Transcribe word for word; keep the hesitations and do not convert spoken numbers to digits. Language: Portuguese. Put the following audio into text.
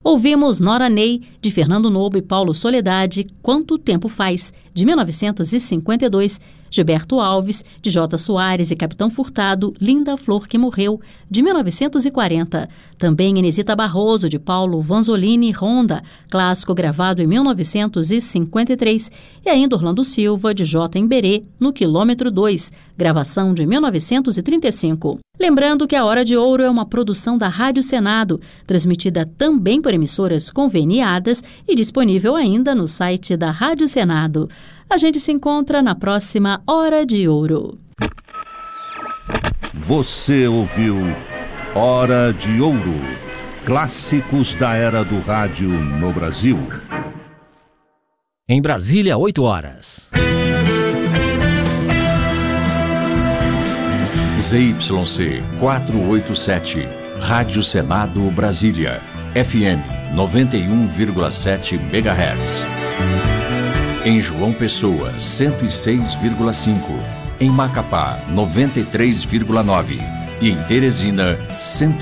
Ouvimos Nora Ney, de Fernando Nobo e Paulo Soledade, Quanto Tempo Faz, de mil novecentos e cinquenta e dois, Gilberto Alves, de J. Soares e Capitão Furtado, Linda Flor que Morreu, de mil novecentos e quarenta. Também Inesita Barroso, de Paulo Vanzolini Ronda, clássico gravado em mil novecentos e cinquenta e três. E ainda Orlando Silva, de J. Emberê, no Quilômetro dois, gravação de mil novecentos e trinta e cinco. Lembrando que a Hora de Ouro é uma produção da Rádio Senado, transmitida também por emissoras conveniadas e disponível ainda no site da Rádio Senado. A gente se encontra na próxima Hora de Ouro. Você ouviu Hora de Ouro. Clássicos da era do rádio no Brasil. Em Brasília, oito horas. Z Y C quatrocentos e oitenta e sete, Rádio Senado Brasília, F M noventa e um vírgula sete megahertz. Em João Pessoa, cento e seis vírgula cinco. Em Macapá, noventa e três vírgula nove. E em Teresina, cento